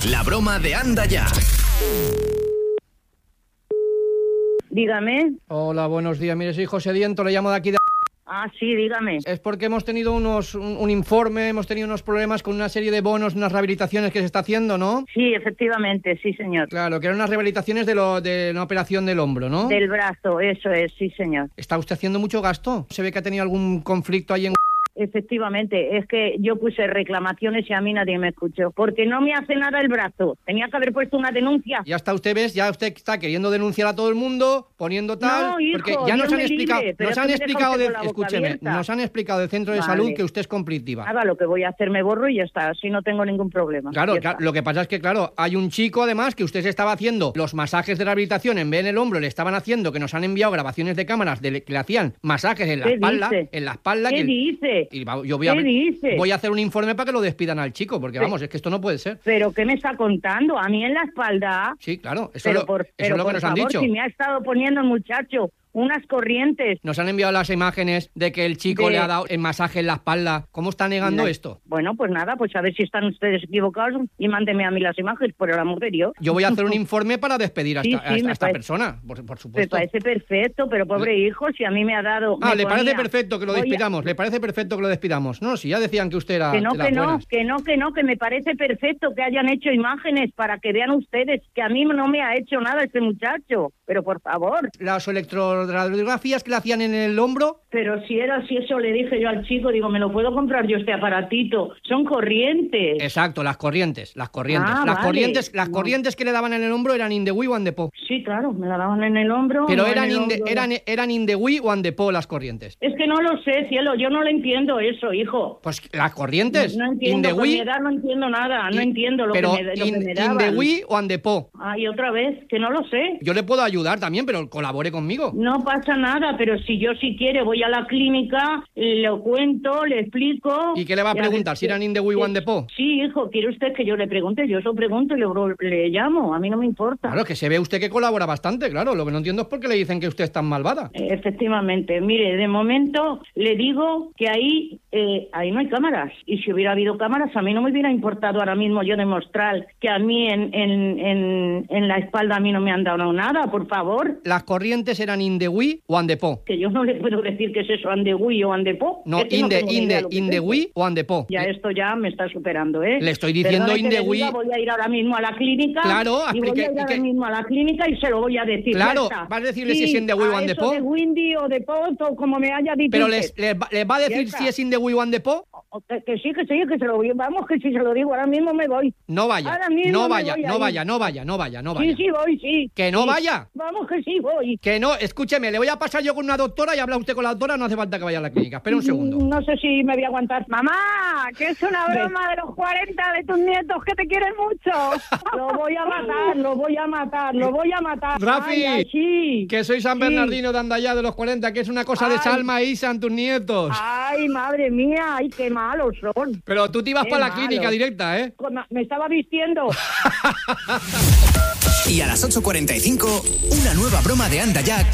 La broma de Anda Ya. Dígame. Hola, buenos días. Mire, soy José Diento, le llamo de aquí de... Ah, sí, dígame. Es porque hemos tenido un informe, hemos tenido unos problemas con una serie de bonos, unas rehabilitaciones que se está haciendo, ¿no? Sí, efectivamente, sí, señor. Claro, que eran unas rehabilitaciones de una operación del hombro, ¿no? Del brazo, eso es, sí, señor. ¿Está usted haciendo mucho gasto? ¿Se ve que ha tenido algún conflicto ahí en... Efectivamente, es que yo puse reclamaciones y a mí nadie me escuchó, porque no me hace nada el brazo. Tenía que haber puesto una denuncia. Ya está, usted ves, ya usted está queriendo denunciar a todo el mundo, poniendo tal... No, hijo, porque ya nos han explicado, escúcheme, nos han explicado del centro de salud que usted es conflictiva. Nada, lo que voy a hacer me borro y ya está, así no tengo ningún problema. Claro, lo que pasa es que, claro, hay un chico además que usted se estaba haciendo los masajes de rehabilitación en vez en el hombro, le estaban haciendo, que nos han enviado grabaciones de cámaras que le hacían masajes en la espalda. ¿Qué dice? Y yo voy a hacer un informe para que lo despidan al chico, porque vamos, es que esto no puede ser. ¿Pero qué me está contando? ¿A mí en la espalda? Sí, claro, eso es lo que nos han dicho. Si me ha estado poniendo el muchacho unas corrientes. Nos han enviado las imágenes de que el chico le ha dado el masaje en la espalda. ¿Cómo está negando esto? Bueno, pues nada, pues a ver si están ustedes equivocados y mándeme a mí las imágenes, por el amor de Dios. Yo voy a hacer un informe para despedir a esta persona, por supuesto. Me parece perfecto, pero pobre hijo, si a mí me ha dado... ¿Le parece perfecto que lo despidamos? ¿Le parece perfecto que lo despidamos? No, si ya decían que usted era... Que me parece perfecto que hayan hecho imágenes para que vean ustedes que a mí no me ha hecho nada este muchacho. Pero por favor. Las electroradiografías que le hacían en el hombro. Pero si era así, eso le dije yo al chico, digo, me lo puedo comprar yo este aparatito. Son corrientes. Exacto, las corrientes. Las corrientes que le daban en el hombro eran in the wheel o and the po. Sí, claro, me la daban en el hombro. Pero eran in the wheel o and the po las corrientes. Es que no lo sé, cielo, yo no lo entiendo eso, hijo. Pues las corrientes. No entiendo, con mi edad no entiendo nada, no entiendo lo que me daban. In the wheel o and the po. Ay, otra vez, que no lo sé. Yo le puedo ayudar también, pero colabore conmigo. No pasa nada, pero si yo quiere voy a la clínica, lo cuento, le explico. ¿Y qué le va a preguntar? ¿Si eran in the wheel o and the po? Sí, hijo, ¿quiere usted que yo le pregunte? Yo eso pregunto y le llamo, a mí no me importa. Claro, que se ve usted que colabora bastante, claro. Lo que no entiendo es por qué le dicen que usted es tan malvada. Efectivamente, mire, de momento le digo que ahí no hay cámaras. Y si hubiera habido cámaras, a mí no me hubiera importado ahora mismo yo demostrar que a mí en la espalda a mí no me han dado nada, por favor. Las corrientes eran in the wheel o and the po. Que yo no le puedo decir que es eso, and the wheel o and the po. No, in the wheel o and the po. Ya esto ya me está superando, ¿eh? Le estoy diciendo in the wheel. Voy a ir ahora mismo a la clínica. Claro, y voy a ir ahora mismo a la clínica y se lo voy a decir. Claro, vas a decirle si es in the wheel o and the po. De windy o de po, o como me haya dicho. Pero les va a decir si es in the wheel o and the po. Que sí, que se lo voy. Vamos, que si se lo digo ahora mismo me voy. No vaya. No vaya. Sí, voy, sí. Que no vaya. Vamos, que sí, voy. Que no, escúcheme, le voy a pasar yo con una doctora y habla usted con la doctora, no hace falta que vaya a la clínica. Espera un segundo. No sé si me voy a aguantar. Mamá, que es una broma de los 40 de tus nietos que te quieren mucho. Lo voy a matar. Rafi, ay, sí, que soy San Bernardino de Andayá de los 40, que es una cosa de Salma e Isa, tus nietos. Ay, madre mía, ay, qué malos son. Pero tú te ibas para la clínica directa, ¿eh? Me estaba vistiendo. Y a las 8:45, una nueva broma de Anda Ya